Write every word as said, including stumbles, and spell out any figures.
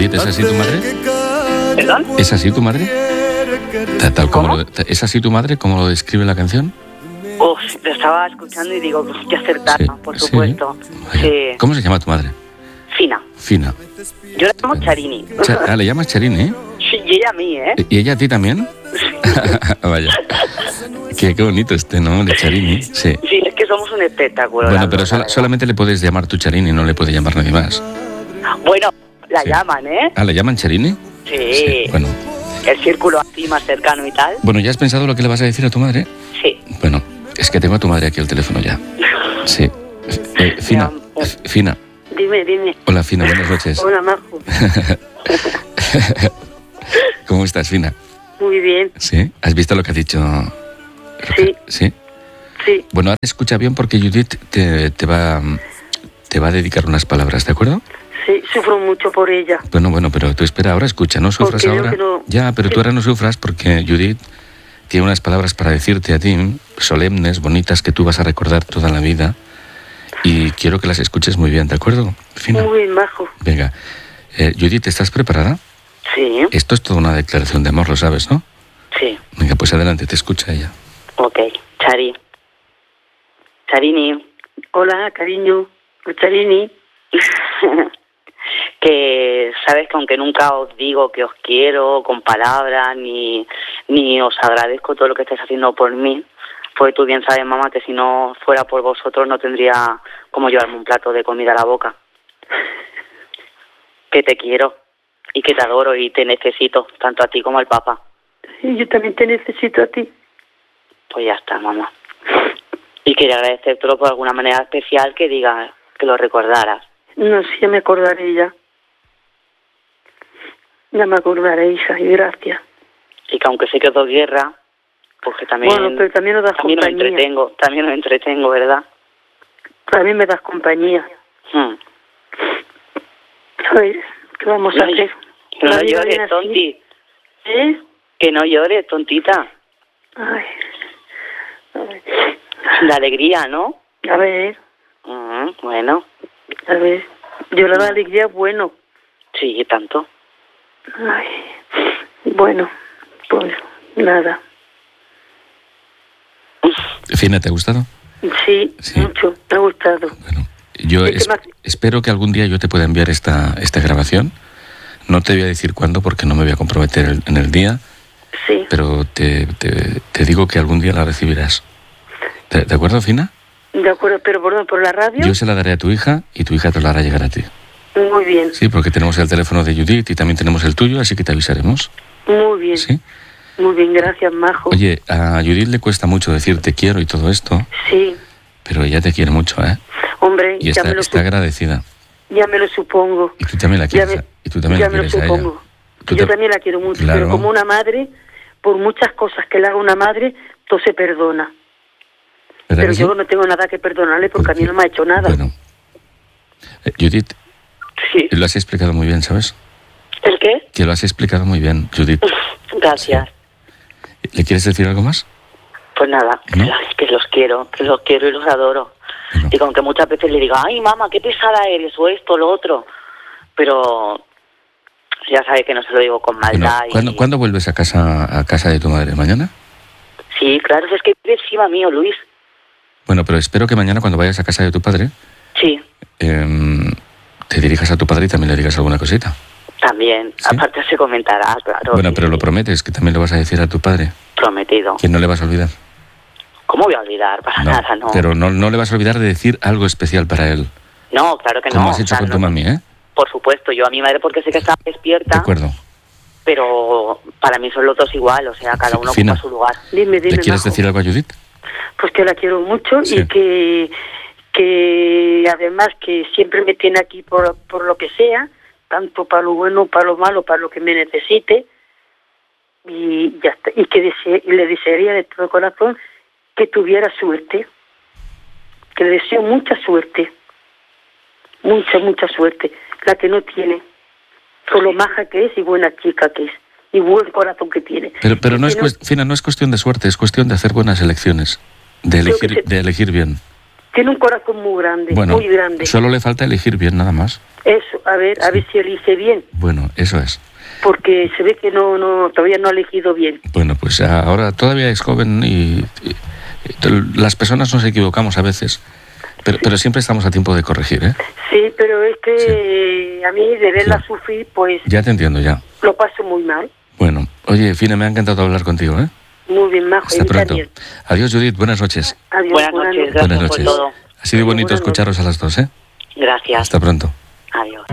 Judith, ¿es así tu madre? ¿Perdón? ¿Es así tu madre? Tal, tal como lo, ¿Es así tu madre como lo describe la canción? Uf, lo estaba escuchando y digo, pues qué acertada, Sí, por sí. supuesto. Vaya. Sí. ¿Cómo se llama tu madre? Fina. Fina. Yo la llamo Charini. Cha- ah, le llamas Charini, ¿eh? Sí, y ella a mí, ¿eh? ¿Y ella a ti también? Vaya. Qué, qué bonito este nombre, Charini. Sí. Sí, es que somos un espectáculo. Bueno, la pero verdad, sola- la verdad. solamente le puedes llamar tú Charini, no le puede llamar nadie más. Bueno, la Sí. llaman, ¿eh? Ah, ¿le llaman Charini? Sí. Bueno. El círculo así más cercano y tal. Bueno, ¿ya has pensado lo que le vas a decir a tu madre? Sí. Bueno, es que tengo a tu madre aquí al teléfono ya. Sí. Eh, Fina, Ya, eh, Fina. Dime, dime. Hola, Fina, buenas noches. Hola, Majo. ¿Cómo estás, Fina? Muy bien. ¿Sí? ¿Has visto lo que ha dicho? Sí. ¿Sí? Sí. Bueno, ahora escucha bien porque Judith te, te va te va a dedicar unas palabras, ¿de acuerdo? Sí, sufro mucho por ella. Bueno, bueno, pero tú espera, ahora escucha, no sufras Porque yo ahora. que no- Ya, pero tú sí. ahora no sufras porque Judith tiene unas palabras para decirte a ti, solemnes, bonitas, que tú vas a recordar toda la vida. Y quiero que las escuches muy bien, ¿de acuerdo? Fina. Muy bien, Majo. Venga. Eh, Judith, ¿estás preparada? Sí, Esto es toda una declaración de amor, lo sabes, ¿no? sí. Venga, pues adelante, te escucha ella. Ok. Chari. Charini. Hola, cariño. Charini. Que sabes que aunque nunca os digo que os quiero con palabras ni, ni os agradezco todo lo que estáis haciendo por mí, pues tú bien sabes, mamá, que si no fuera por vosotros no tendría como llevarme un plato de comida a la boca. Que te quiero y que te adoro y te necesito, tanto a ti como al papá. Y yo también te necesito a ti. Pues ya está, mamá. Y quería agradecértelo por alguna manera especial que diga que lo recordaras. No sé, ya me acordaré ya. Ya me acordaré, hija, y gracias. Y que aunque sé que os doy guerra, pues que también, Bueno, pero también nos das también os compañía. entretengo, también os entretengo, ¿verdad? También me das compañía. Hmm. A ver, ¿qué vamos a No, hacer? no La vida llores, viene así. tonti. ¿Eh? Que no llores, tontita. Ay. A ver. De alegría, ¿no? A ver, Mm, bueno, a ver. Llorar de alegría, bueno. sí, tanto. Ay. Bueno, pues nada. Fina, ¿te ha gustado? Sí, Sí. mucho, me ha gustado. Bueno, yo ¿Y qué es- más? espero que algún día yo te pueda enviar esta, esta grabación. No te voy a decir cuándo porque no me voy a comprometer el- en el día, Sí, pero te, te, te digo que algún día la recibirás. ¿De, de acuerdo, Fina? de acuerdo, pero por, por la radio. Yo se la daré a tu hija y tu hija te la hará llegar a ti. Muy bien, Sí, porque tenemos el teléfono de Judith y también tenemos el tuyo, así que te avisaremos. muy bien, ¿Sí? muy bien, gracias, Majo. Oye, a Judith le cuesta mucho decir te quiero y todo esto, Sí, pero ella te quiere mucho, ¿eh? hombre, Y ya, está, me lo está sup- agradecida. ya me lo supongo. Y tú también la Ya quieres, me, a- y tú también ya la me lo quieres a ella. supongo. Tú Yo te- también la quiero mucho, Claro. pero como una madre, por muchas cosas que le haga una madre, todo se perdona. ¿Verdad Pero que sí? yo no tengo nada que perdonarle porque a mí no me ha hecho nada. Bueno. Eh, Judith, Sí. lo has explicado muy bien, ¿sabes? ¿El qué? Que lo has explicado muy bien, Judith. Gracias. ¿Le quieres decir algo más? Pues nada, ¿No? ay, que los quiero, que los quiero y los adoro. Bueno. Y aunque muchas veces le diga, ay, mamá, qué pesada eres, o esto, lo otro. Pero ya sabe que no se lo digo con Bueno, maldad. ¿cuándo, y... ¿cuándo vuelves a casa a casa de tu madre? ¿Mañana? Sí, claro, es que vive encima mío, Luis. Bueno, pero espero que mañana cuando vayas a casa de tu padre Sí, em, te dirijas a tu padre y también le digas alguna cosita. también. ¿Sí? Aparte se comentará, claro. Bueno, sí, pero lo sí. prometes que también lo vas a decir a tu padre. Prometido. Que no le vas a olvidar. ¿Cómo voy a olvidar? Para No, nada, no. Pero no, no le vas a olvidar de decir algo especial para él. No, claro que no. Como has hecho o sea, con no- tu mami, ¿eh? Por supuesto, yo a mi madre porque sé que está De despierta, acuerdo. pero para mí son los dos igual, o sea, cada uno Fina. ocupa su lugar. Dime, dime, ¿Le quieres Majo. decir algo a Judith? Pues que la quiero mucho Sí. y que, que además que siempre me tiene aquí por, por lo que sea, tanto para lo bueno, para lo malo, para lo que me necesite, y ya está. Y que desee- y le desearía de todo corazón que tuviera suerte, que le deseo mucha suerte, mucha, mucha suerte, la que no tiene, por lo maja que es y buena chica que es, y buen corazón que tiene. Pero, pero no Y es, que cuest- Fina, no es cuestión de suerte, es cuestión de hacer buenas elecciones, de Creo que elegir, se- de elegir bien. Tiene un corazón muy grande, Bueno, muy grande. Solo le falta elegir bien, nada más. Eso, a ver, a ver si elige bien. Bueno, eso es. Porque se ve que no, no, todavía no ha elegido bien. Bueno, pues ahora todavía es joven y, y, y las personas nos equivocamos a veces, pero, pero siempre estamos a tiempo de corregir, ¿eh? Sí, pero es que sí. A mí de verla sí. sufrir, pues... Ya te entiendo, ya. Lo paso muy mal. Bueno, oye, Fine, me ha encantado hablar contigo, ¿eh? Muy bien, Majo. Hasta pronto. También. Adiós, Judith, buenas noches. Adiós, buenas noches, gracias buenas noches. por todo. Ha sido bonito escucharos a las dos, ¿eh? Gracias. Hasta pronto. Adiós.